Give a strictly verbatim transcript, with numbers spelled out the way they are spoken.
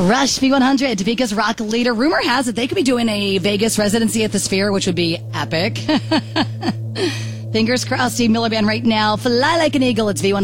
Rush V one hundred, Topeka's rock leader. Rumor has it they could be doing a Vegas residency at the Sphere, which would be epic. Fingers crossed, Steve Miller Band right now. Fly like an eagle. It's V one hundred.